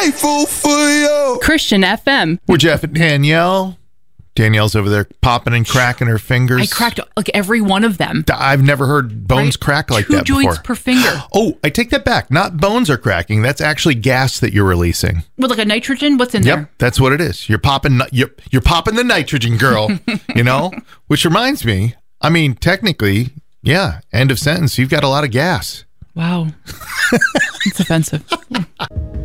grateful for you. Christian FM. We're Jeff and Danielle. Danielle's over there popping and cracking her fingers. I cracked like every one of them. I've never heard bones crack like that before. 2 joints per finger. Oh, I take that back. Not bones are cracking. That's actually gas that you're releasing. With like a nitrogen? What's in there? Yep, that's what it is. You're popping the nitrogen, girl. You know? Which reminds me, I mean, technically, yeah, end of sentence. You've got a lot of gas. Wow. It's offensive.